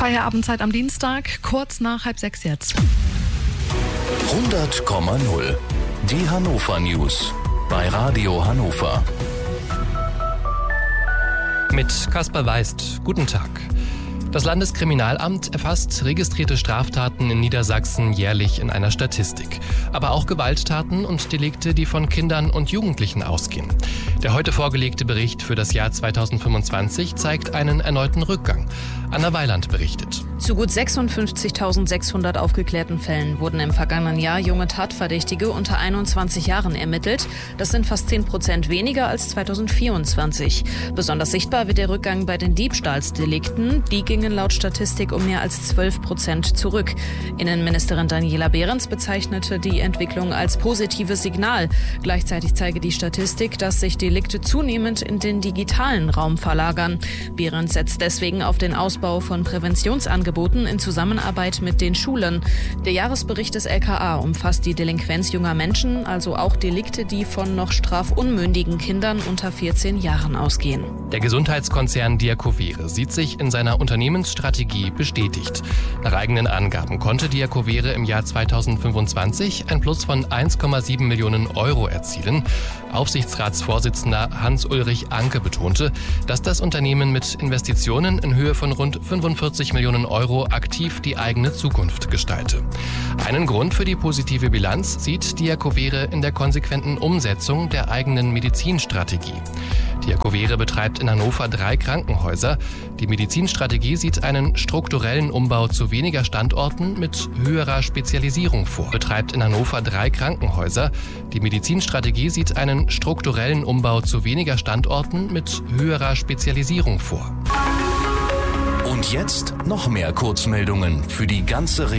Feierabendzeit am Dienstag, kurz nach 5:30 jetzt. 100,0. Die Hannover News bei Radio Hannover. Mit Kaspar Weist. Guten Tag. Das Landeskriminalamt erfasst registrierte Straftaten in Niedersachsen jährlich in einer Statistik. Aber auch Gewalttaten und Delikte, die von Kindern und Jugendlichen ausgehen. Der heute vorgelegte Bericht für das Jahr 2025 zeigt einen erneuten Rückgang. Anna Weiland berichtet. Zu gut 56.600 aufgeklärten Fällen wurden im vergangenen Jahr junge Tatverdächtige unter 21 Jahren ermittelt. Das sind fast 10% weniger als 2024. Besonders sichtbar wird der Rückgang bei den Diebstahlsdelikten. Die gingen laut Statistik um mehr als 12% zurück. Innenministerin Daniela Behrens bezeichnete die Entwicklung als positives Signal. Gleichzeitig zeige die Statistik, dass sich Delikte zunehmend in den digitalen Raum verlagern. Behrens setzt deswegen auf den Ausbau von Präventionsangeboten in Zusammenarbeit mit den Schulen. Der Jahresbericht des LKA umfasst die Delinquenz junger Menschen, also auch Delikte, die von noch strafunmündigen Kindern unter 14 Jahren ausgehen. Der Gesundheitskonzern Diakovere sieht sich in seiner Unternehmensstrategie bestätigt. Nach eigenen Angaben konnte Diakovere im Jahr 2025 ein Plus von 1,7 Millionen Euro erzielen. Aufsichtsratsvorsitzender Hans-Ulrich Anke betonte, dass das Unternehmen mit Investitionen in Höhe von rund 45 Millionen Euro aktiv die eigene Zukunft gestalte. Einen Grund für die positive Bilanz sieht Diakovere in der konsequenten Umsetzung der eigenen Medizinstrategie. Diakovere betreibt in Hannover 3 Krankenhäuser. Die Medizinstrategie sieht einen strukturellen Umbau zu weniger Standorten mit höherer Spezialisierung vor. Betreibt in Hannover 3 Krankenhäuser. Die Medizinstrategie sieht einen strukturellen Umbau zu weniger Standorten mit höherer Spezialisierung vor. Und jetzt noch mehr Kurzmeldungen für die ganze Region.